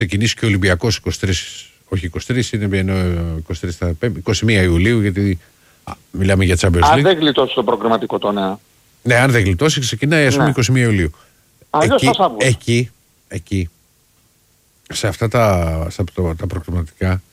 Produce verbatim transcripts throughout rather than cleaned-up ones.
ξεκινήσει και ο Ολυμπιακός είκοσι τρεις, όχι είκοσι τρεις, είναι είκοσι τρεις, είκοσι μία Ιουλίου, γιατί α, μιλάμε για Champions League. Αν δεν γλιτώσει το προγραμματικό το νέο. Ναι, αν δεν γλιτώσει, ξεκινάει ας πούμε ναι. είκοσι μία Ιουλίου. Αλλιώς εκεί, θα εκεί, εκεί, σε αυτά τα, σε τα, τα προγραμματικά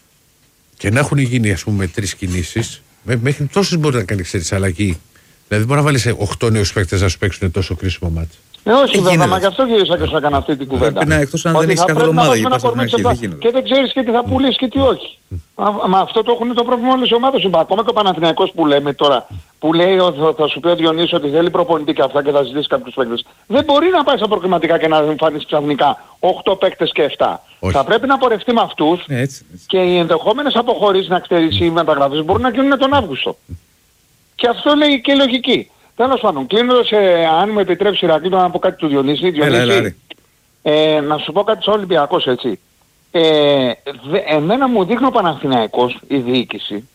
και να έχουν γίνει ας πούμε τρεις κινήσεις, μέχρι τόσες μπορεί να κάνει ξέρεις αλλαγή. Δηλαδή μπορεί να βάλεις οκτώ νέους παίκτες να σου παίξουν τόσο κρίσιμο μάτι. Ε, όχι βέβαια, μα γι' αυτό γύρισα και σου έκανα αυτή την κουβέντα. Ναι, εκτός αν δεν έχεις καθόλου ομάδα, γιατί και δεν ξέρεις και τι θα πουλήσεις και τι όχι. Μα αυτό το έχουν το πρόβλημα όλες οι ομάδες. Ακόμα και ο Παναθηναϊκός που λέμε τώρα, που λέει θα σου πει ο Διονύσης ότι θέλει προπονητή και αυτά και θα ζητήσει κάποιους παίκτες. Δεν μπορεί να πάει στα προκριματικά και να εμφανίσει ξαφνικά οκτώ παίκτες και επτά. Θα πρέπει να πορευτεί με αυτούς και οι ενδεχόμενες αποχωρήσεις να ξέρεις οι μεταγραφές μπορούν να γίνουν τον Αύγουστο. Και αυτό λέει και η λογική. Τέλος πάντων, κλείνοντας, ε, αν μου επιτρέψει Ηρακλή, να πω κάτι του Διονύση. Διονύση έλα, έλα, ε, να σου πω κάτι στο Ολυμπιακός, έτσι. Ε, δε, εμένα μου δείχνει ο Παναθηναϊκός, η διοίκηση,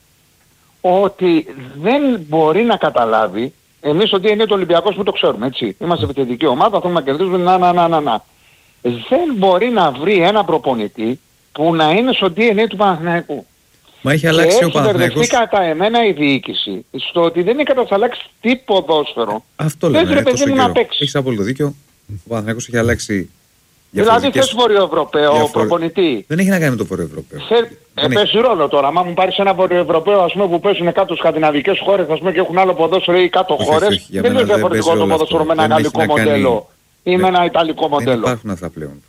ότι δεν μπορεί να καταλάβει, εμείς ότι είναι το Ολυμπιακός που το ξέρουμε, έτσι. Είμαστε επιθετική ομάδα, θέλουμε να κερδίσουμε, να, να, να, να, να. Δεν μπορεί να βρει ένα προπονητή που να είναι στο ντι εν έι του Παναθηναϊκού. Μα έχει αλλάξει και ο Παναθηναϊκός. Και έχει κατά εμένα η διοίκηση στο ότι δεν έχει κατασταλάξει τι ποδόσφαιρο. Αυτό λέμε, ε, τόσο καιρό. Έχεις απόλυτο δίκιο. Ο Παναθηναϊκός έχει αλλάξει. Δηλαδή θες Βορειοευρωπαίο διαφορε... προπονητή. Δεν έχει να κάνει με το Βορειοευρωπαίο. Ε, παίζει ρόλο τώρα. Μα μου πάρεις ένα Βορειοευρωπαίο ας πούμε, που παίζουν κάτω σκανδιναβικές χώρες ας πούμε, και έχουν άλλο ποδόσφαιρο ή κάτω όχι, χώρες. Όχι, δεν είναι διαφορετικό το ποδόσφαιρο με ένα γαλλικό μοντέλο ή με ένα ιταλικό μοντέλο. Δεν υπάρχουν αυτά πλέον.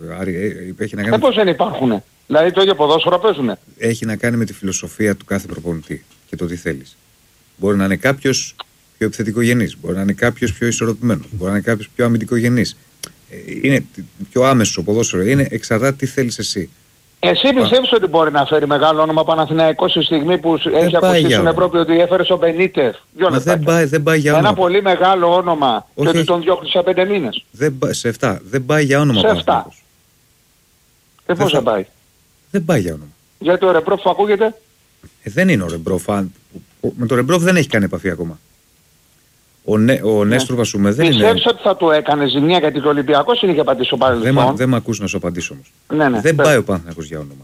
Ε, πώς δεν υπάρχουν. Δηλαδή το ίδιο ποδόσφαιρο παίζουνε. Έχει να κάνει με τη φιλοσοφία του κάθε προπονητή και το τι θέλεις. Μπορεί να είναι κάποιος πιο επιθετικογενής, μπορεί να είναι κάποιος πιο ισορροπημένος, μπορεί να είναι κάποιος πιο αμυντικογενής. Είναι πιο άμεσο ποδόσφαιρο, είναι εξαρτάται τι θέλεις εσύ. Εσύ πιστεύεις ότι μπορεί να φέρει μεγάλο όνομα Παναθηναϊκός στη στιγμή που δεν έχει ακουστεί στην Ευρώπη ότι έφερε στον Μπενίτεφ? Δεν πάει, δεν πάει για όνομα. Ένα πολύ μεγάλο όνομα όχι, και ότι τον διώχνει σε πέντε μήνες. Δεν, σε εφτά. Δεν πάει για όνομα. Σε εφτά. Και πώς θα πάει? Δεν πάει για όνομα. Γιατί το Ρεμπρόφ ακούγεται. Ε, δεν είναι ο Ρεμπρόφ. Με τον Ρεμπρόφ δεν έχει κάνει επαφή ακόμα. Ο, Νέ, ο ναι. Νέστρο Βασούμε δεν Πιστεύεις είναι... Πιστεύεις ότι θα του έκανε ζημιά γιατί ο Ολυμπιακός είναι και απαντήσει στο παρελθόν? Δεν, δεν μ' ακούς να σου απαντήσω όμως. Ναι, ναι, δεν πέρα. Πάει ο Παναθηναϊκός για όνομα.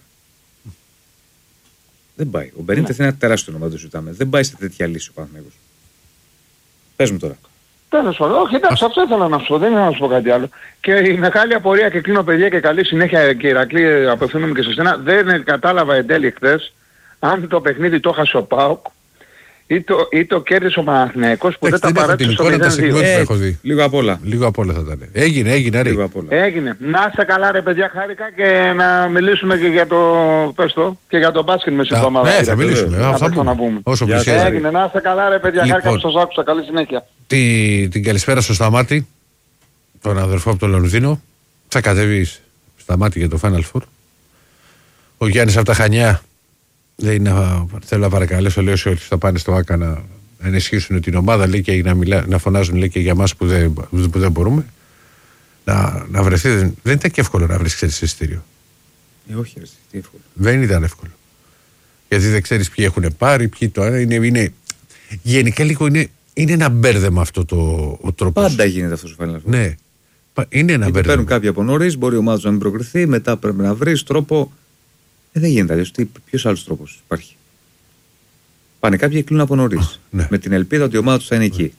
Δεν πάει. Ο Μπενίτεφ ναι. είναι ένα τεράστιο όνομα, το ζητάμε. Δεν πάει σε τέτοια λύση ο Παναθηναϊκός. Πες μου τώρα. Τέλος πάντων. Όχι, εντάξει, αυτό ήθελα να σου πω. Δεν ήθελα να σου πω κάτι άλλο. Και η μεγάλη απορία και κλείνω παιδιά και καλή συνέχεια και Ηρακλή, απευθύνομαι και σε σένα. Δεν κατάλαβα εν τέλει χθες αν το παιχνίδι το έχασε ο ΠΑΟΚ ή το, ή το κέρδισε ο Παναθηναϊκός που δεν τα παράτησε στο μηδέν δύο. Ε, λίγο απ' όλα. Λίγο απ' όλα θα ήταν. Έγινε, έγινε, ρε. Έγινε. Να είστε καλά ρε παιδιά, χάρηκα και να μιλήσουμε και για το, πες το, και για το μπάσκετ με συμπτώματα. Ναι, θα μιλήσουμε. Θα θα πούμε. Όσο πλησιάζει. Έγινε, να είστε καλά ρε παιδιά, λοιπόν, χάρηκα που σας άκουσα. Καλή συνέχεια. Τη, την καλησπέρα στο Σταμάτη, τον αδερφό από το Λονδίνο. Θα κατέβεις Σταμάτη για το Final Four. Ο Γιάννης από τα Χανιά. Λέει να, θέλω να παρακαλέσω, λέει όσοι θα πάνε στο ΆΚΑ να ενισχύσουν την ομάδα, λέει, και να, μιλά, να φωνάζουν, λέει, και για μας που δεν, που δεν μπορούμε να, να βρεθεί. Δεν, δεν ήταν και εύκολο να βρεις, ξέρεις, εισιτήριο. Ε, όχι, έτσι, τι εύκολο. Δεν ήταν εύκολο. Γιατί δεν ξέρεις ποιοι έχουν πάρει, ποιοι το είναι, είναι γενικά λίγο είναι, είναι ένα μπέρδεμα αυτό το ο τρόπος. Πάντα γίνεται αυτό στο Final Four. Ναι, είναι ένα μπέρδεμα. Παίρνουν κάποιοι από νωρίς, μπορεί η ομάδα να μην προκριθεί, μετά πρέπει να βρεις τρόπο. Ε, δεν γίνεται αλλιώς. Ποιος άλλος τρόπος υπάρχει? Πάνε κάποιοι και κλείνουν από νωρίς. Ναι. Με την ελπίδα ότι η ομάδα τους θα είναι εκεί.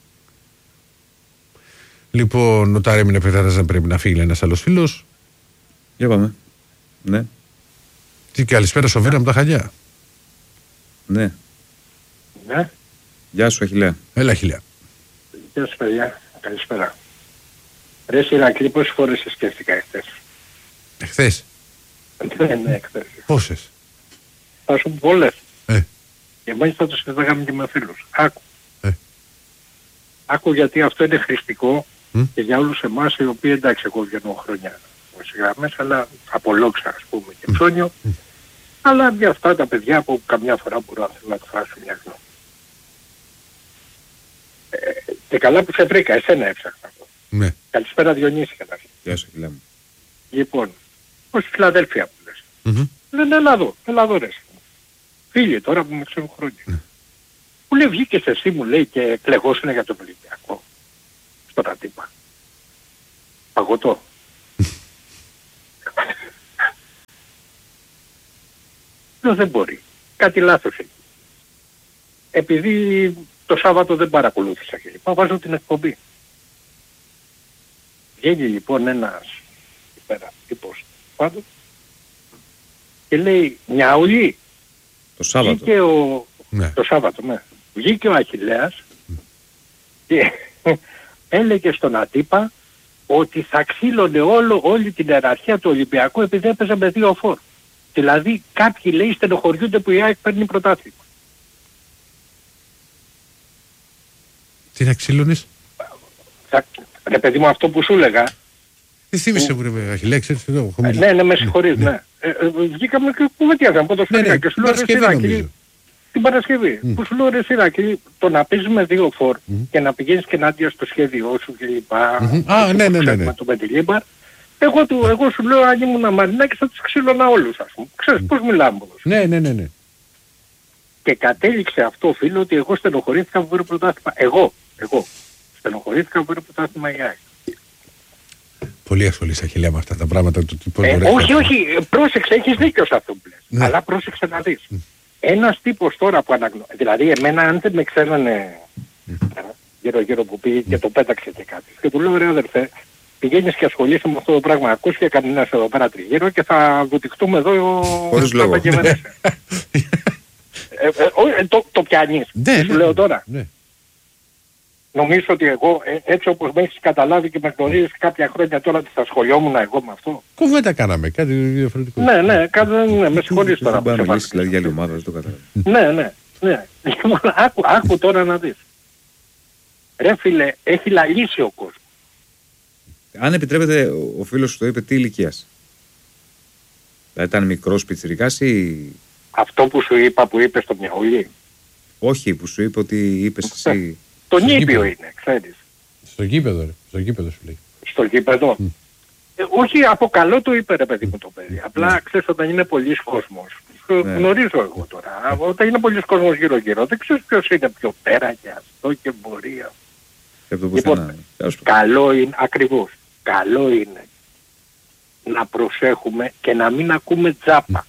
Λοιπόν, ο Τάρεμιν Πετάρας δεν πρέπει να φύγει, ένας άλλος φίλος. Για πάμε. Ναι. Τι καλησπέρα Σοφίνα από τα Χανιά. Ναι. Ναι. Γεια σου Αχιλλέα. Έλα Αχιλλέα. Γεια σου παιδιά. Καλησπέρα. Ρε Ηρακλή, πόσες φορές σε σκέφτηκα εχθές? Εχθές? Ναι, ναι, εχθές. Πόσες? Θα σου πω πολλές. Ε. Και μάλιστα το συζητάγαμε και με φίλους. Άκου. Ε. Άκου γιατί αυτό είναι χρηστικό mm. και για όλους εμάς οι οποίοι, εντάξει, εγώ βγαίνω χρόνια μουσικαγραμμές, αλλά από Λόξα ας πούμε και Ψώνιο, mm. αλλά για αυτά τα παιδιά που καμιά φορά μπορώ να εκφράσω μια γνώμη. Ε, και καλά που σε βρήκα, εσένα έψαχνα αυτό. Ναι. Καλησπέρα Διονύση καταρχήν. Γεια σου Αχιλλέα μου. Λοιπόν, ως Φιλαδέλφια που λες. Mm-hmm. Λένε έλα εδώ, έλα εδώ ρε. Φίλοι τώρα που με ξέρουν χρόνια. Mm. Μου λέει βγήκες εσύ μου λέει και κλεγόσουνε για τον Ολυμπιακό. Στον Αντίπα. Παγωτό. Λέω δεν μπορεί. Κάτι λάθος έχει. Επειδή το Σάββατο δεν παρακολούθησα και λοιπά, βάζω την εκπομπή. Βγαίνει λοιπόν ένας πέρα τύπος πάντων και λέει Νιαούλη. Το Σάββατο. Βγήκε ο... Ναι. Το Σάββατο, ναι. Βγήκε ο Αχιλλέας και έλεγε στον Αντίπα ότι θα ξύλωνε όλο, όλη την ιεραρχία του Ολυμπιακού επειδή έπαιζε με δύο φόρ. Δηλαδή κάποιοι λέει στενοχωριούνται που η ΑΕΚ παίρνει πρωτάθλημα. Τι να ξύλωνεις? Θα... Ρε παιδί μου, αυτό που σου έλεγα. Τι θύμισε μου ρε Αχιλλέ, ξέρεις τι λέω. Ναι, ναι, με συγχωρείς, ναι. ναι. Ε, ε, βγήκαμε και κουβέντιαζαμε ποδοσφαιρικά και σου λέω ρε Σιράκη, την Παρασκευή, mm. που σου λέω ρε Σιράκη, το να παίζεις με δύο φορ mm. και να πηγαίνεις και ενάντια στο σχέδιό σου και λοιπά, mm-hmm. ah, ναι, ναι, ναι, ναι. το Πεντιλίμπαρ, εγώ, του, εγώ σου λέω αν ήμουν Μαρινάκη θα τους ξύλωνα όλους ας πούμε. Ξέρεις mm. πώς μιλάμε όμως. Ναι, ναι, ναι, ναι. Και κατέληξε αυτό φίλο ότι εγώ στενοχωρήθηκα που πήρε πρωτάθλημα. Εγώ, εγώ. Στενοχωρήθηκα που πήρε πρωτάθλημα η ΑΕΚ. Πολύ ασχολείσαι Αχιλλέα με αυτά τα πράγματα του τύπου. Ε, όχι, όχι, πρόσεξε, έχεις δίκιο σε αυτό που λες. Ναι. Αλλά πρόσεξε να δεις. Mm. Ένας τύπος τώρα που αναγνωρίζει, δηλαδή εμένα αν δεν με ξέρανε mm. γύρω γύρω που πήγε mm. και το πέταξε και κάτι. Και του λέω ρε αδερφέ, πηγαίνεις και ασχολείσαι με αυτό το πράγμα, ακούς και κανένας εδώ πέρα τριγύρω και θα βουτυχτούμε εδώ χωρίς λόγο. ε, ε, ε, το, το πιάνεις, ναι, σου ναι, λέω τώρα. Ναι. Νομίζω ότι εγώ ε, έτσι όπως με έχεις καταλάβει και με γνωρίζεις κάποια χρόνια τώρα ότι θα ασχολιόμουν εγώ με αυτό. Κουβέντα κάναμε, κάτι διαφορετικό. Ναι, ναι, κάτι, ναι, με συγχωρείς τώρα. Δεν πάμε λύσεις δηλαδή για άλλη ομάδα, δεν το καταλάβει. Ναι, ναι, ναι. Λοιπόν, άκου, άκου τώρα να δεις. Ρε φίλε, έχει λαλήσει ο κόσμος. Αν επιτρέπετε, ο φίλος σου το είπε, τι ηλικίας? Δηλαδή ήταν μικρός πιτσιρικάς ή... Αυτό που σου είπα που είπες στο Μιαούλη. Όχι, που σου είπε ότι είπες εσύ... Τον ήπιο είναι, ξέρεις. Στο γήπεδο, ρε. Στο γήπεδο σου λέει. Στο γήπεδο. Mm. Ε, όχι, από καλό το είπε ρε παιδί μου το παιδί. Απλά ξέρεις όταν είναι πολλής κόσμος. Ναι. Γνωρίζω εγώ τώρα. Όταν είναι πολλής κόσμος γύρω γύρω δεν ξέρεις ποιος είναι πιο πέρα και αυτό και μπορεί. Λοιπόν, καλό είναι, ακριβώς, καλό είναι να προσέχουμε και να μην ακούμε τζάπα.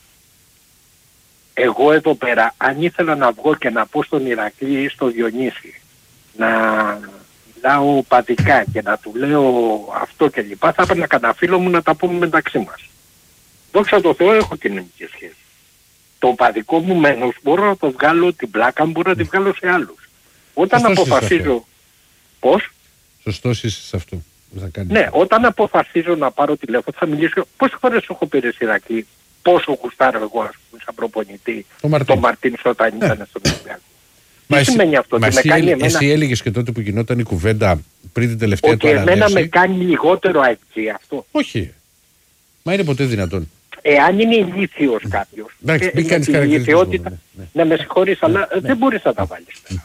Εγώ εδώ πέρα, αν ήθελα να βγω και να πω στον Ηρακλή ή στο Διονύση, να μιλάω παδικά και να του λέω αυτό και λοιπά, θα έπαιρνα κανένα φίλο μου να τα πούμε μεταξύ μας. Δόξα τω Θεώ έχω κοινωνική σχέση. Το παδικό μου μένος μπορώ να το βγάλω, την πλάκα μου μπορώ να τη βγάλω σε άλλους. Όταν Σωστός αποφασίζω... Πώς? Σωστός είσαι σε αυτό. Ναι, όταν αποφασίζω να πάρω τηλέφωνο θα μιλήσω... Πόσες φορές έχω πει ρε Σιράκη, πόσο γουστάρω εγώ ας πούμε σαν προπονητή το Μαρτίνς όταν ήταν στον Ολυμπιακό. Τι εσύ, σημαίνει αυτό? Μα ότι εσύ, με κάνει εμένα... εσύ έλεγες και τότε που γινόταν η κουβέντα πριν την τελευταία ότι του ανανέωση. Ότι εμένα με κάνει λιγότερο αεξί αυτό. Όχι. Μα είναι ποτέ δυνατόν. Εάν είναι ηλίθιος κάποιος. Εντάξει, μην κάνεις ηλικιότητα... ναι, ναι. ναι, με συγχωρείς, αλλά ναι. δεν μπορείς να τα βάλεις πέρα.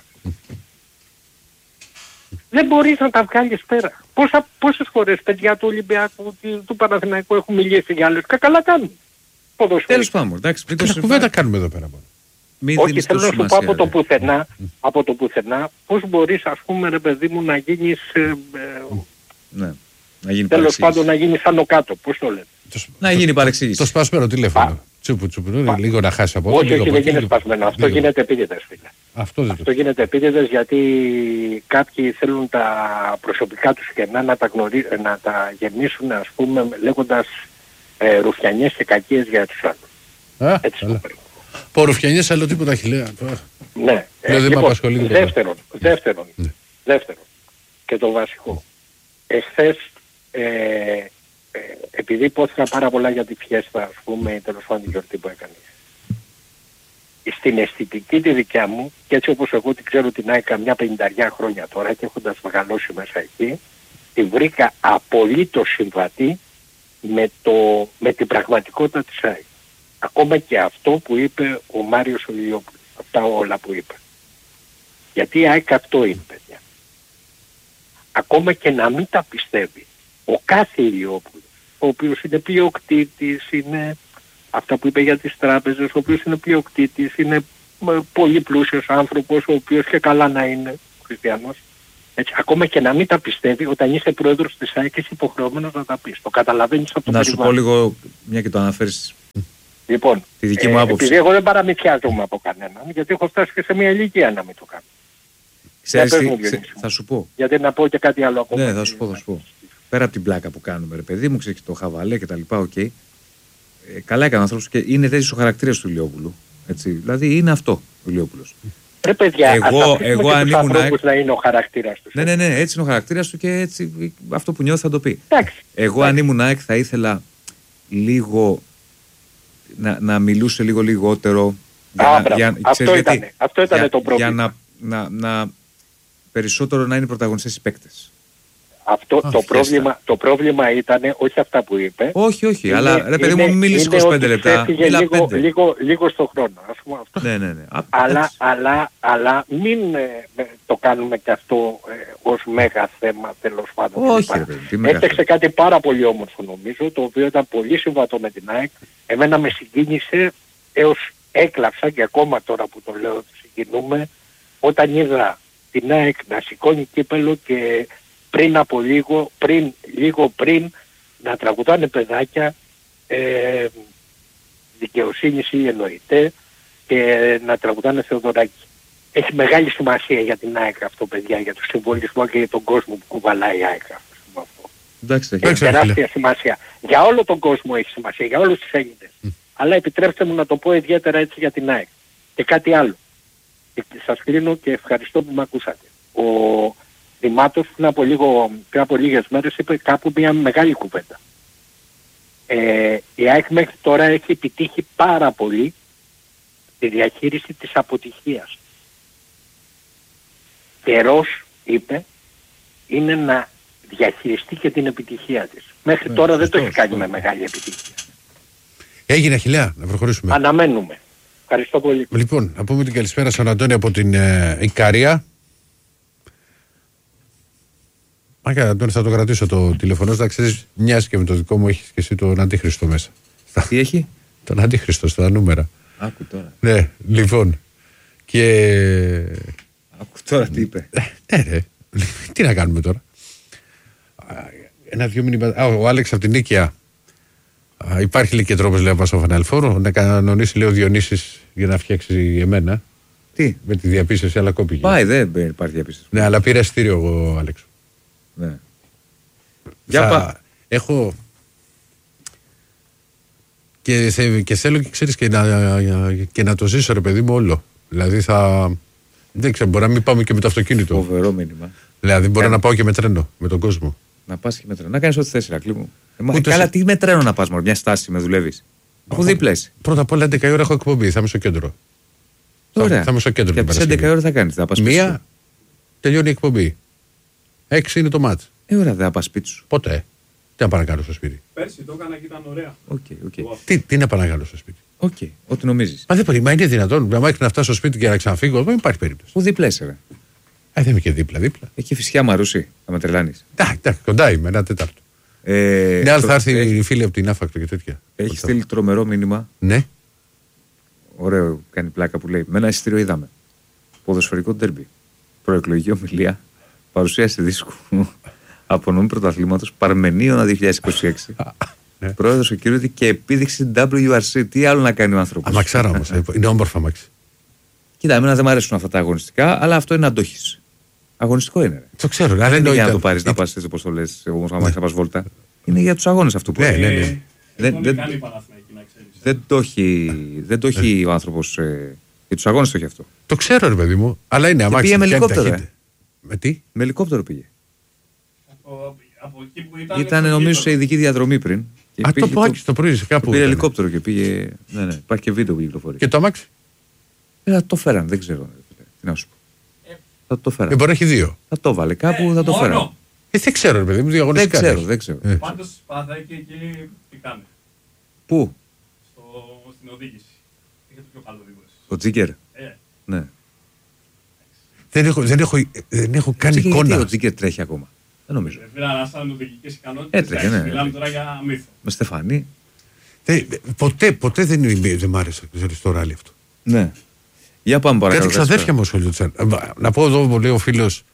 Δεν μπορείς να τα βγάλεις πέρα. Πόσα, πόσες φορές παιδιά του Ολυμπιακού, του, του Παναθηναϊκού έχουν μιλήσει για άλλους και καλά κάνουν. Τέλος πάντων, εντάξει. Τι κουβέντα κάνουμε εδώ πέρα μόνο. Μην όχι, θέλω να σου πω από το πουθενά, από το πουθενά, πώς μπορείς ας πούμε ρε παιδί μου να γίνεις, ε, ε, ναι, να γίνει τέλος πάντων να γίνεις άνω κάτω, πώς το λέτε. Να γίνει παρεξήγηση. Το σπασμένο τηλέφωνο. Τσούπου τσούπου, λίγο να χάσει από όχι, όχι, δεν γίνεται σπασμένο, αυτό γίνεται επίτηδες φίλε. Αυτό, αυτό γίνεται επίτηδες γιατί κάποιοι θέλουν τα προσωπικά τους κενά να τα, γνωρί... να τα γεμίσουν ας πούμε λέγοντας ε, ρουφιανιές και κακίες για τους άλλους. Α, έτσι το παίρνω. Πω ρουφιανιές άλλο τίποτα Αχιλλέα. Ναι. Ε, λοιπόν, δεύτερον, δεύτερον, ναι. δεύτερον και το βασικό. Εχθές ε, ε, επειδή υπόθηκα πάρα πολλά για τη φιέστα ας πούμε τέλος πάντων τη γιορτή που έκανε. Στην αισθητική τη δικιά μου και έτσι όπως εγώ την ξέρω την ΑΕΚ καμιά πενηνταριά χρόνια τώρα και έχοντας μεγαλώσει μέσα εκεί, τη βρήκα απολύτως συμβατή με, το, με την πραγματικότητα της ΑΕΚ. Ακόμα και αυτό που είπε ο Μάριος Ηλιόπουλος, αυτά όλα που είπε. Γιατί η ΑΕΚ αυτό είναι παιδιά. Ακόμα και να μην τα πιστεύει ο κάθε Ηλιόπουλος, ο οποίος είναι πλειοκτήτης, είναι αυτά που είπε για τις τράπεζες, ο οποίος είναι πλειοκτήτης, είναι πολύ πλούσιος άνθρωπος, ο οποίος και καλά να είναι χριστιανός. Έτσι, ακόμα και να μην τα πιστεύει, όταν είσαι πρόεδρος της ΑΕΚ είσαι υποχρεωμένος να τα πεις. Το καταλαβαίνεις από το να περιβάλλον. Να σου πω λίγο, μια και το αναφέρεις Λοιπόν, τη δική μου ε, άποψη. επειδή εγώ δεν παραμυθιάζομαι από κανέναν, γιατί έχω φτάσει και σε μια ηλικία να μην το κάνω. Ξέρεις τι, σε, θα σου πω. Γιατί να πω και κάτι άλλο ακόμα. Ναι, θα σου πω, θα σου πω. Πέρα από την πλάκα που κάνουμε, ρε παιδί μου, ξέρεις το χαβαλέ και τα λοιπά, οκ. Okay. Ε, καλά έκανε ο άνθρωπος και είναι τέτοιος ο χαρακτήρας του Ηλιόπουλου. Έτσι. Δηλαδή είναι αυτό ο Ηλιόπουλος. Ρε παιδιά, εγώ, εγώ αν ήμουν ΑΕΚ... να είναι ο χαρακτήρας του. Ναι, ναι, ναι, έτσι είναι ο χαρακτήρας του και έτσι αυτό που νιώθει θα το πει. Εντάξει. Εγώ εντάξει. αν ήμουν ΑΕΚ θα ήθελα λίγο να, να μιλούσε λίγο λιγότερο. Για Α, να, για, αυτό, ξέρεις, ήταν, γιατί, αυτό ήταν για, το πρόβλημα. Για να, να, να περισσότερο να είναι πρωταγωνιστές οι παίκτες. Αυτό Α, το, πρόβλημα, το πρόβλημα ήταν όχι αυτά που είπε. Όχι, όχι, είναι, αλλά ρε παιδί είναι, μου μίλησε είκοσι πέντε λεπτά. Λίγο, λίγο, λίγο στο χρόνο. Ας πούμε αυτό. Ναι, ναι, ναι. Αλλά, αλλά, αλλά μην ε, το κάνουμε και αυτό ε, ως μέγα θέμα τέλος πάντων. Όχι, ρε παιδί. Έφτιαξε κάτι πάρα πολύ όμορφο νομίζω, το οποίο ήταν πολύ συμβατό με την ΑΕΚ. Εμένα με συγκίνησε έως έκλαψα και ακόμα τώρα που το λέω συγκινούμε όταν είδα την ΑΕΚ να σηκώνει κύπελο και πριν από λίγο, πριν, λίγο πριν να τραγουδάνε παιδάκια ε, δικαιοσύνης ή εννοείται και να τραγουδάνε Θεοδωράκη. Έχει μεγάλη σημασία για την ΑΕΚ αυτό, παιδιά, για το συμβολισμό και για τον κόσμο που κουβαλάει η ΑΕΚ αυτό. Εντάξει, έχει τεράστια σημασία. Για όλο τον κόσμο έχει σημασία, για όλους τους Έλληνες. Mm. Αλλά επιτρέψτε μου να το πω ιδιαίτερα έτσι για την ΑΕΚ. Και κάτι άλλο. Και σας κλείνω και ευχαριστώ που με ακούσατε. Ο Δημάτος πριν από, λίγο, πριν από λίγες μέρες είπε κάπου μια μεγάλη κουβέντα. Ε, η ΑΕΚ μέχρι τώρα έχει επιτύχει πάρα πολύ τη διαχείριση της αποτυχίας. Καιρός, είπε, είναι να διαχειριστεί και την επιτυχία της. Μέχρι ε, τώρα δεν το έχει κάνει με μεγάλη επιτυχία. Έγινε, Αχιλλέα, να προχωρήσουμε. Αναμένουμε. Ευχαριστώ πολύ. Λοιπόν, να πούμε την καλησπέρα στον Αντώνη από την ε, Ικαρία. Μάκα, Αντώνη, θα το κρατήσω το τηλεφωνό. Να ξέρεις, μοιάζει και με το δικό μου, έχεις και εσύ τον Αντίχριστο μέσα. Τι έχει? Τον Αντίχριστο στα νούμερα. Άκου τώρα. Ναι, λοιπόν. Και... Άκου τώρα τι είπε. Ναι, ρε. Τι να κάνουμε τώρα. Ένα-δυο μήνυμα. Ο Άλεξ από την Νίκαια. Υπάρχει λέει και τρόπος, λέει, να πάω στο Φαναλφόρο, να κανονίσει, λέει, ο Διονύσης για να φτιάξει εμένα. Τι? Με τη διαπίστωση, αλλά κόπηκε. Πάει, δεν υπάρχει διαπίστωση. Ναι, αλλά πήρα εισιτήριο εγώ, Άλεξ. Ναι. Για πά... Έχω... Και, θε... και θέλω και ξέρεις και να... και να το ζήσω, ρε παιδί μου, όλο. Δηλαδή θα... Δεν ξέρω, μπορεί να μην πάμε και με το αυτοκίνητο. Φοβερό μήνυμα. Δηλαδή μπορεί να πάω και με τρένο, με τον κόσμο. Να πας και με τρένο. Να κάνεις ό,τι θες, Ηρακλή μου. Ε, καλά, σε... τι με τρένο να πας, μωρέ, μια στάση με δουλεύεις. Αφού δίπλα είσαι. Πρώτα απ' όλα έντεκα η ώρα έχω εκπομπή, θα είμαι στο κέντρο. Ωραία. Θα είμαι στο κέντρο. Και από τις έντεκα η ώρα θα κάνεις, θα πας σπίτι. Μία τελειώνει η εκπομπή. Έξι είναι το μάτς. Ε, ωραία, δεν θα πας σπίτι σου. Ποτέ. Τι να πάω να κάνω στο σπίτι. Πέρσι το έκανα και ήταν ωραία. Okay, okay. Τι, τι να πάω να κάνω στο σπίτι. Οκ, okay, ό,τι νομίζεις. Μα δεν μπορεί, μα είναι δυνατόν. Να μάθει να φτάσω στο σπίτι και να ξαναφύγω, δεν υπάρχει περίπτωση. Πού δίπλα είσαι, ρε. Α, δεν είμαι και δίπλα-δίπλα. Εκεί φυσικά Μαρούσι, θα με τρελάνεις. Εντάξει, κοντά είμαι, ένα τέταρτο. Ε, ναι, αλλά θα έρθει η φίλη από την Άφακτο και τέτοια. Έχει στείλει τρομερό μήνυμα. Ναι. Ωραίο, κάνει πλάκα που λέει. Με ένα εισιτήριο είδαμε. Ποδοσφαιρικό ντέρμπι. Προεκλογική ομιλία. Παρουσίαση δίσκου. Απονομή πρωταθλήματος. Παρμενίωνα δύο χιλιάδες είκοσι έξι. Ναι. Πρόεδρος ο Κύριος και επίδειξη ντάμπλιου αρ σι. Τι άλλο να κάνει ο άνθρωπος. Αμαξάρα όμως. Είναι όμορφα αμάξι. Κοίτα, εμένα δεν μου αρέσουν αυτά τα αγωνιστικά, αλλά αυτό είναι αντόχηση. Αγωνιστικό είναι. Ρε. Το ξέρω. Δεν είναι για να το πάρει να πα έτσι όπως το λες, όμως να πας βόλτα. Είναι για τους αγώνες αυτό που ναι, ναι, ναι. Δεν, δεν, δεν το έχει, δεν το έχει ο άνθρωπος. Ε, για τους αγώνες το έχει αυτό. Το ξέρω, ρε παιδί μου, αλλά είναι αμάξι. Πήγε με ελικόπτερο. Ε. Με τι? Με ελικόπτερο πήγε. Από, από εκεί που ήταν. Ήταν νομίζω σε ειδική διαδρομή πριν. Α, το πω το πρωί κάπου. Πήρε ελικόπτερο και πήγε. Ναι, ναι, υπάρχει και βίντεο που κυκλοφορεί. Και το αμάξι. Ε, το φέραν, δεν ξέρω. Τι να σου πω. Θα το φέραν. Ε, μπορεί να έχει δύο. Θα το βάλε κάπου, ε, θα το φέραν. Ε, δεν ξέρω, ρε παιδί μου, διαγωνιστικά. Δεν ξέρω, δεν ξέρω. Ε. Πάντως πάθα και εκεί τι κάνει. Πού? Στο, στην οδήγηση. Είχε το πιο καλό δίπλα. Το Τζίγκερ. Ε. Ναι. Δεν έχω, δεν έχω, δεν έχω κάνει Τζίκερ, εικόνα. Ο Τζίγκερ τρέχει ακόμα. Δεν νομίζω. Μιλάμε σαν οδηγικές ικανότητες. Έτρεχε, ναι. Μιλάμε τώρα για μύθο. Με Στεφανή. Δεν, ποτέ, ποτέ δεν, δεν μ' άρεσε στο ράλι αυτό. Ναι. Για πάμε παρακάτω. Κάτι ξαδέρφια μου ασχολούνται. Να πω εδώ που λέει ο φίλος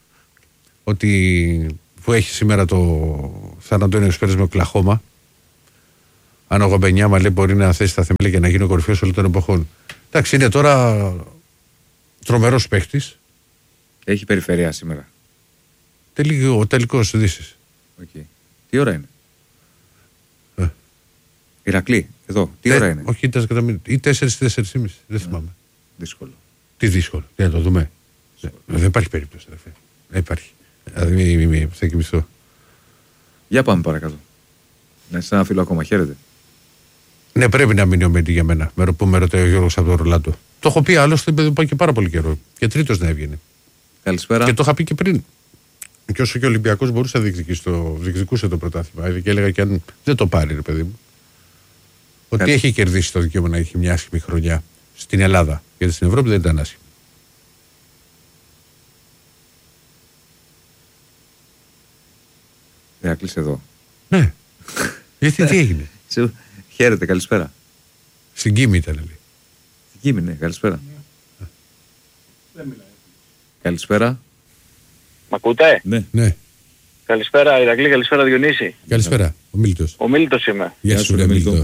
ότι που έχει σήμερα το Σαν Αντώνιο Σπέρες με Οκλαχώμα. αν ο Γομπενιάμα λέει μπορεί να θέσει τα θεμέλια και να γίνει ο κορυφαίος όλων των εποχών. Εντάξει, είναι τώρα τρομερός παίχτης. Έχει περιφερειά σήμερα. Τελικό, ο τελικός Δύσης. Okay. Τι ώρα είναι? Ε. Ηρακλή, εδώ. Τι Τε, ώρα είναι? Όχι, ή τέσσερις ή τέσσερις και μισή. Δεν θυμάμαι. Δύσκολο. Τι δύσκολο. Τι να το δούμε. Δεν υπάρχει περίπτωση. Δεν υπάρχει. Δηλαδή, θα κοιμηθώ. Για πάμε παρακάτω. Να είσαι ένα φίλο ακόμα. Χαίρετε. Ναι, πρέπει να μείνει ο Μέντι για μένα. Με, που με ρωτάει ο Γιώργος από το Ρολάντο. Το έχω πει άλλωστε, το είπα και πάρα πολύ καιρό. Και τρίτος να έβγαινε. Καλησπέρα. Και το είχα πει και πριν. Και όσο και ο Ολυμπιακός μπορούσε να διεκδικήσει το, διεκδικούσε το πρωτάθλημα. Και έλεγα και αν δεν το πάρει, ρε παιδί μου. Ότι Καλή. Έχει κερδίσει το δικαίωμα να έχει μια άσχημη χρονιά στην Ελλάδα. Γιατί στην Ευρώπη δεν ήταν άσχημη. Θα κλείσει εδώ. Ναι. Γιατί τι έγινε? Χαίρετε, καλησπέρα. Στην Κίμη ήταν, λέει. Στην Κίμη, ναι, καλησπέρα. Δεν μιλάει. Καλησπέρα. Μ' ακούτε? Ναι. Ναι. Καλησπέρα Ηρακλή, καλησπέρα Διονύση. Καλησπέρα, ο Μίλτος. Ο Μίλτος είμαι. Γεια σου, ρε Μίλτο.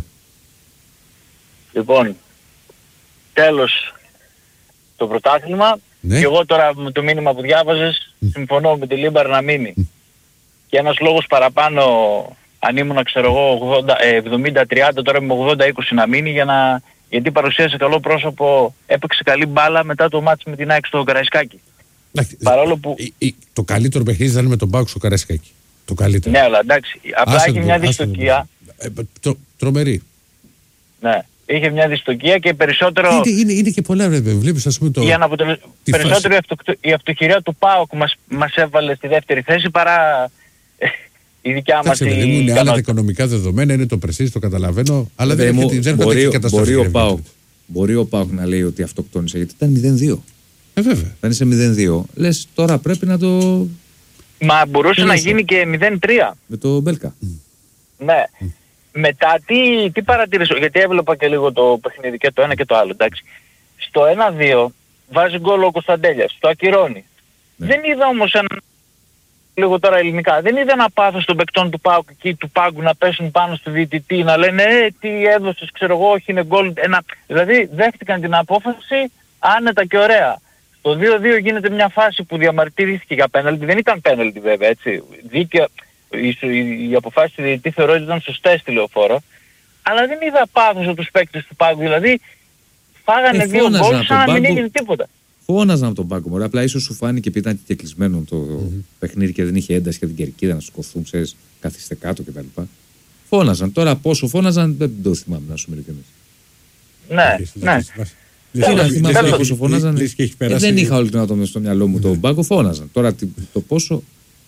Λοιπόν, τέλος το πρωτάθλημα. Ναι. Και εγώ τώρα με το μήνυμα που διάβαζες mm. συμφωνώ με τη Λίμπαρ να μείνει. Mm. Και ένας λόγος παραπάνω, αν ήμουν ξέρω εγώ εβδομήντα τριάντα, τώρα είμαι ογδόντα είκοσι να μείνει, για να, γιατί παρουσίασε καλό πρόσωπο, έπαιξε καλή μπάλα μετά το μάτς με την ΑΕΚ στο Καραϊσκάκι. Παρόλο που... Το καλύτερο παιχνίδι ήταν με τον Πάουκ στο Καραϊσκάκι. Το καλύτερο. Ναι, αλλά εντάξει, απλά είχε μια δυστοκία. Ε, τρο, τρομερή. Ναι, είχε μια δυστοκία και περισσότερο... Είναι, είναι, είναι και πολλά, βέβαια. Βλέπεις, ας πούμε, το... Για να αποτελε... Περισσότερο η, αυτο... η αυτοχειρία του ΠΑΟΚ μας, μας έβαλε στη δεύτερη θέση παρά η δικιά μας η... Είναι άλλα τα οικονομικά δεδομένα, είναι το πρεσίζ, το καταλαβαίνω, αλλά δεν μου, έχει μπορεί, καταστροφή. Μπορεί ο, ΠΑΟΚ, μπορεί ο ΠΑΟΚ να λέει ότι αυτοκτόνησε, γιατί ήταν μηδέν δύο. Ε, βέβαια. Όταν είσαι μηδέν δύο, λες τώρα πρέπει να το... Μα μπορούσε να γίνει και μηδέν τρία. Με το Μπέλκα. Mm. Ναι. Mm. Μετά τι, τι παρατήρησα, γιατί έβλεπα και λίγο το παιχνίδι και το ένα και το άλλο, εντάξει. Στο ένα δύο βάζει γκολ ο Κωνσταντέλιας, το ακυρώνει. Ναι. Δεν είδα όμως ένα, λίγο τώρα ελληνικά, δεν είδα ένα πάθος των παικτών του Πάουκ και του Πάγκου να πέσουν πάνω στο διαιτητή, να λένε ε, τι έδωσες, ξέρω εγώ, όχι είναι γκολ. Ένα... Δηλαδή δέχτηκαν την απόφαση άνετα και ωραία. Το δύο δύο γίνεται μια φάση που διαμαρτυρήθηκε για πέναλτι, δεν ήταν πέναλτι βέβαια, έτσι. Δίκαια, οι αποφάσεις του διαιτητή θεωρώ ότι ήταν σωστές στη Λεωφόρο, αλλά δεν είδα πάθος από τους παίκτες του Πάγκου, δηλαδή φάγανε ε, δύο γκολ σαν να μην έγινε τίποτα. Φώναζαν από τον Πάγκο, μωρέ, απλά ίσως σου φάνηκε επειδή ήταν και κλεισμένο το mm-hmm. παιχνίδι και δεν είχε ένταση και την κερκίδα να σκοθούν, ξέρεις, καθίστε κάτω κτλ. Φώναζαν, τώρα πόσο φώναζαν δεν το θυμάμαι να σου μιλήσω. Ναι, ναι. Τι να θυμάσαι πόσο φώναζαν. Δεν είχα όλη την άτομο στο μυαλό μου τον Πάγκο, φώναζαν. Τώρα το πόσο...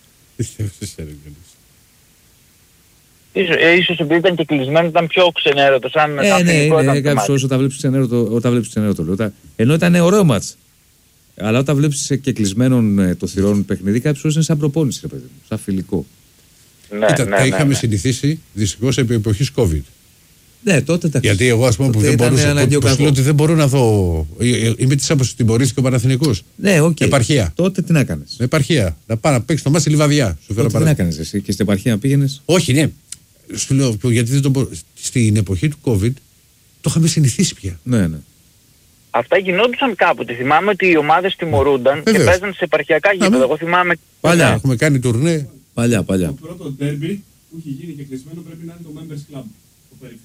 Ίσως επειδή ήταν και κλεισμένο ήταν πιο ξενέρωτο, σαν ε, ναι, ναι, ναι, κάποιος όταν βλέπεις ξενέρωτο, όταν βλέπεις ξενέρωτο λέω. Ενώ ήταν ωραίο μάτς. Αλλά όταν βλέπεις και κλεισμένον το θυρών παιχνίδι, κάποιος είναι σαν προπόνηση, ρε παιδί μου, σαν φιλικό. Ναι, Κοίτα, ναι, τα ναι, είχαμε ναι. συνηθίσει δυστυχώς επί εποχής COVID. Ναι, τότε τα γιατί εγώ ας πούμε που δεν μπορούσα, που, που ότι δεν μπορώ να δω, είμαι της άποψης ότι μπορείς και ο Παναθηναϊκός. Ναι, οκ. Okay. Επαρχία. Τότε τι να κάνεις. Επαρχία. Να πάω να παίξεις το μάτι στη Λιβαδιά. Τότε τι να κάνεις εσύ και στην επαρχία να πήγαινες. Όχι, ναι. Σου λέω, γιατί δεν το μπο... στην εποχή του COVID το είχαμε συνηθίσει πια. Ναι, ναι. Αυτά γινόντουσαν κάποτε. Θυμάμαι ότι οι ομάδες τιμωρούνταν και παίζαν σε επαρχιακά γήπεδα. Εγώ θυμάμαι... Παλιά. Έχουμε κάνει τουρνέ. Παλιά, παλιά. Το πρώτο ντέρμπι που είχε γίνει και κλεισμένο πρέπει να είναι το Members Club. Το περίφημο.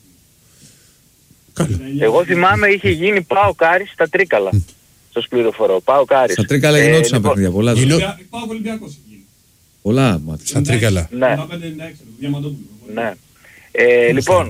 Εγώ θυμάμαι είχε γίνει ΠΑΟΚ Άρης στα Τρίκαλα. Σας πληροφορώ. ΠΑΟΚ Άρης. Στα Τρίκαλα γινόντουσαν παιχνίδια. Πολλά. ΠΑΟΚ Ολυμπιακός είχε γίνει. Πολλά μάτια. Στα Τρίκαλα. Ναι. Ναι. Ε, λοιπόν,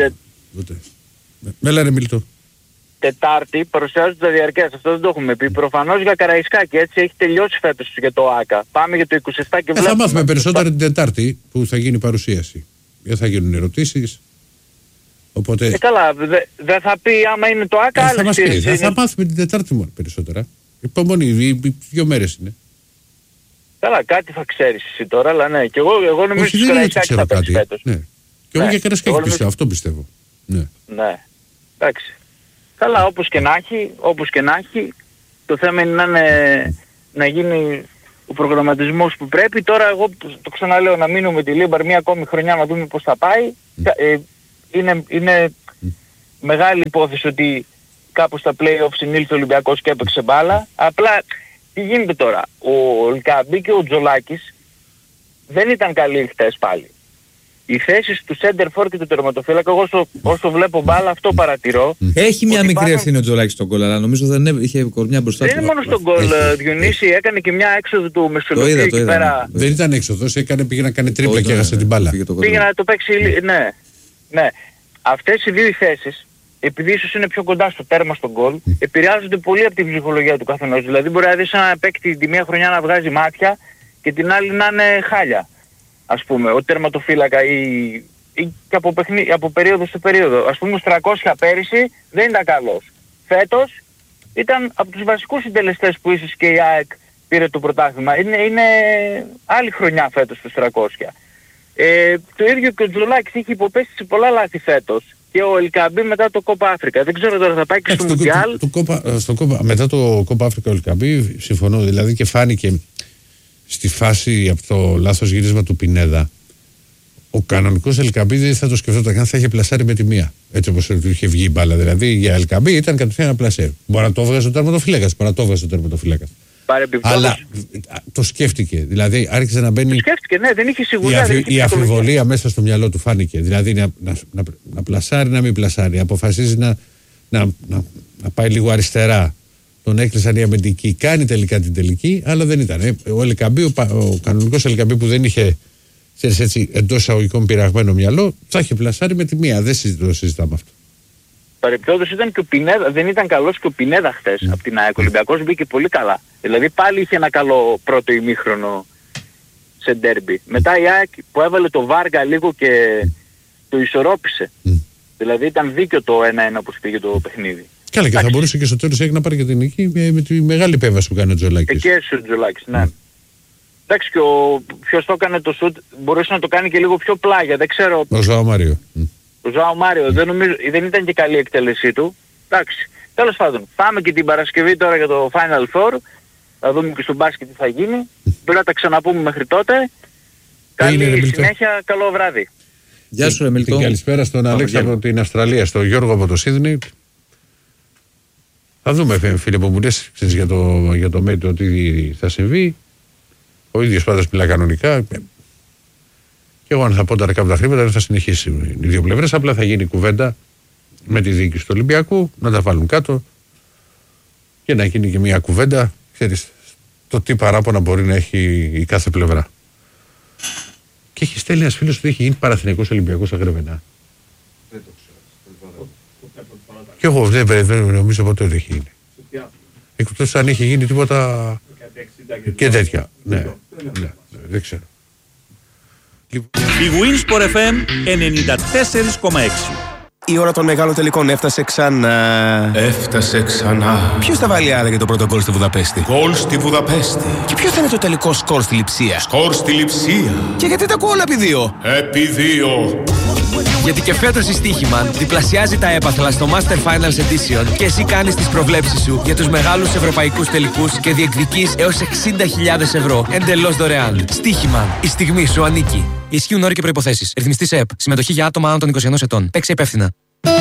μέλα ρε Μιλτό. Τετάρτη παρουσιάζονται τα διαρκές, αυτό δεν το έχουμε πει. Προφανώς για Καραϊσκάκη, έτσι έχει τελειώσει φέτος για το ΆΚΑ. Πάμε για το είκοσι επτά και ε, βλέπουμε. Θα μάθουμε περισσότερο την Τετάρτη που θα γίνει η παρουσίαση. Δεν θα γίνουν ερωτήσεις. Οπότε... Ε, καλά, δεν δε θα πει άμα είναι το ΆΚΑ. Ε, θα μας πει, θα, θα μάθουμε την Τετάρτη μόνο περισσότερα. Υπομονή, οι, οι δύο μέρες είναι. Καλά, κάτι θα ξέρεις εσύ τώρα, αλλά ναι. Και εγώ, εγώ νομίζω ότι το Καραϊσκάκη θα παίξει φέτος. Ναι. Και εγώ για Καραϊσκάκη πιστεύω, αυτό πιστεύω. Ναι. Ναι, εντάξει. Καλά, όπως και να έχει, όπως και να έχει, το θέμα είναι να, είναι, να γίνει ο προγραμματισμός που πρέπει. Τώρα εγώ το ξαναλέω να μείνω με τη Λίμπαρ μία ακόμη χρονιά να δούμε πώς θα πάει. Ε, είναι, είναι mm. μεγάλη υπόθεση ότι κάπου στα play-off συνήλθε ο Ολυμπιακός και έπαιξε μπάλα. Απλά τι γίνεται τώρα, ο Ελκαμπή και ο Τζολάκης δεν ήταν καλοί χτες πάλι. Οι θέσεις του center for και του τερματοφύλακα, εγώ όσο, όσο βλέπω μπάλα αυτό παρατηρώ. Έχει μια μικρή υπάρχουν... ευθύνη ο Τζολάκης στον γκολ, αλλά νομίζω δεν είχε κορμιά μπροστά του. Δεν είναι μόνο στον γκολ, Διονύση, έκανε και μια έξοδο του Μεσολοπίου εκεί πέρα. Δεν ήταν έξοδος, έκανε, πήγε να κάνει τρίπλα και έχασε την μπάλα. Πήγε να το παίξει, ναι. ναι. Αυτές οι δύο θέσεις, επειδή ίσως είναι πιο κοντά στο τέρμα στον γκολ, mm. επηρεάζονται πολύ από την ψυχολογία του καθενός. Δηλαδή μπορεί να δεις ένα παίκτη τη μία χρονιά να βγάζει μάτια και την άλλη να είναι χάλια. Ας πούμε, ο τερματοφύλακα ή, ή και από, παιχνί, από περίοδο σε περίοδο. Ας πούμε, στους τριακόσια πέρυσι δεν ήταν καλός. Φέτος ήταν από τους βασικούς συντελεστές που ίσως και η ΑΕΚ πήρε το πρωτάθλημα. Είναι, είναι άλλη χρονιά φέτος στους τριακόσια. Ε, το ίδιο και ο Τζολάκης είχε υποπέσει σε πολλά λάθη φέτος. Και ο Ελκαμπή μετά το Κόπα Αφρικα. Δεν ξέρω τώρα θα πάει και στο Μουντιάλ. Μετά το Κόπα Αφρικα ο Ελκαμπή, συμφωνώ, δηλαδή και φάνηκε στη φάση από το λάθος γύρισμα του Πινέδα. Ο κανονικός Ελκαμπή δεν θα το σκεφτόταν καν, θα είχε πλασάρει με τη μία. Έτσι όπως του είχε βγει η μπάλα. Δηλαδή για Ελκαμπή ήταν κατευθείαν ένα πλασέ. Μπορεί να το έβγαζε ο τερματοφύλακας. Μπορεί να το έβγαζε ο τερματοφύλακας. Αλλά το σκέφτηκε. Δηλαδή άρχισε να μπαίνει. Το σκέφτηκε, ναι, δεν είχε σιγουριά. Η, αφι... η αφιβολία μέσα στο μυαλό του φάνηκε. Δηλαδή να, να, να, να πλασάρει, να μην πλασάρει. Αποφασίζει να, να, να, να πάει λίγο αριστερά. Τον έκλεισαν οι αμυντικοί. Κάνει τελικά την τελική, αλλά δεν ήταν. Ε, ο Ελκαμπή, ο, ο κανονικός Ελκαμπή που δεν είχε εντός εισαγωγικών πειραγμένο μυαλό, θα είχε πλασάρει με τη μία. Δεν συζητώ, συζητάμε αυτό. Παρεπτόντως ήταν και ο Πινέδα, δεν ήταν καλός και ο Πινέδα χθες mm. από την ΑΕΚ. Ο Ολυμπιακός μπήκε πολύ καλά. Δηλαδή πάλι είχε ένα καλό πρώτο ημίχρονο σε ντέρμπι. Μετά η ΑΕΚ που έβαλε το Βάργα λίγο και το ισορρόπησε. Mm. Δηλαδή ήταν δίκιο το ένα ένα που πήγε το παιχνίδι. Καλά, και θα μπορούσε και στο τέλος να πάρει και την νίκη με, με τη μεγάλη επέμβαση που κάνει ο Τζολάκης. Και ο Τζολάκης, ναι. Mm. Εντάξει, και ο ποιος το έκανε το σουτ μπορούσε να το κάνει και λίγο πιο πλάγια, δεν ξέρω. Ο Ζωάο Μάριο. Mm. Ο Ζωάο Μάριο, δεν, νομίζω, δεν ήταν και καλή εκτέλεσή του. Εντάξει, τέλος πάντων, πάμε και την Παρασκευή τώρα για το Final Four. Θα δούμε και στο μπάσκετ τι θα γίνει. Mm. Πρέπει να τα ξαναπούμε μέχρι τότε. Καλή είναι, συνέχεια, καλό βράδυ. Γεια σου, Εμιλτό. Την καλησπέρα στον Αλέξη από την Αυστραλία, στον Γιώργο από το Σίδνεϊ. Θα δούμε, φίλε που μου λες, για το, για το μέτρο τι θα συμβεί. Ο ίδιος πάντα μιλά κανονικά. Και εγώ αν θα πω τώρα κάποια χρήματα δεν θα συνεχίσει οι δύο πλευρές. Απλά θα γίνει κουβέντα με τη διοίκηση του Ολυμπιακού, να τα βάλουν κάτω και να γίνει και μια κουβέντα, ξέρεις, το τι παράπονα μπορεί να έχει η κάθε πλευρά. Και έχει στέλνει ένας φίλος ότι έχει γίνει Παναθηναϊκός Ολυμπιακός στα Γρεβενά. Δεν το ξέρω. Και εγώ δεν, δεν νομίζω ποτέ ότι έχει γίνει. Εκτός αν έχει γίνει τίποτα και τέτοια. Ναι, ναι, ναι, δεν ξέρω. Η Winsport εφ εμ ενενήντα τέσσερα κόμμα έξι. Η ώρα των μεγάλων τελικών έφτασε ξανά. Έφτασε ξανά. Ποιος θα βάλει άρα για το πρώτο γκολ στη Βουδαπέστη? Γκολ στη Βουδαπέστη. Και ποιο θα είναι το τελικό σκορ στη Λειψία? Σκορ στη Λειψία. Και γιατί τα ακούω όλα επί δύο? Επί δύο. Γιατί και φέτος η Στοίχημαν διπλασιάζει τα έπαθλα στο Master Finals Edition και εσύ κάνεις τις προβλέψεις σου για τους μεγάλους ευρωπαϊκούς τελικούς και διεκδικείς έως εξήντα χιλιάδες ευρώ εντελώς δωρεάν. Στοίχημαν. Η στιγμή σου ανήκει. Ισχύουν όροι και προϋποθέσεις. Ρυθμιστής ΕΕΠ. Συμμετοχή για άτομα άνω των είκοσι ενός ετών. Παίξε υπεύθυνα.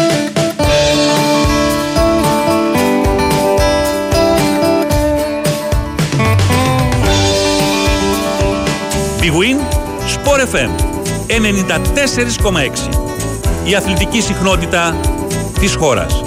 Big Win Sport εφ εμ ενενήντα τέσσερα κόμμα έξι. Η αθλητική συχνότητα της χώρας.